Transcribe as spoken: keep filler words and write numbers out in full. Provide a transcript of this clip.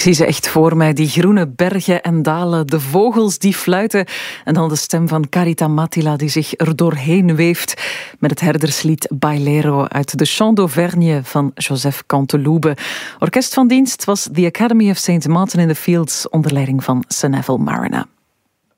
zie ze echt voor mij, die groene bergen en dalen, de vogels die fluiten en dan de stem van Carita Mattila die zich er doorheen weeft met het herderslied Bailero uit de Chant d'Auvergne van Joseph Canteloube. Orkest van dienst was The Academy of Saint Martin in the Fields onder leiding van Sir Neville Mariner.